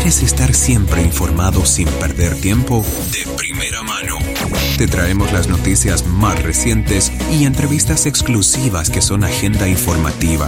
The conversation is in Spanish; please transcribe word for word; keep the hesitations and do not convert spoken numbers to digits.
¿Quieres estar siempre informado sin perder tiempo? De primera mano. Te traemos las noticias más recientes y entrevistas exclusivas que son agenda informativa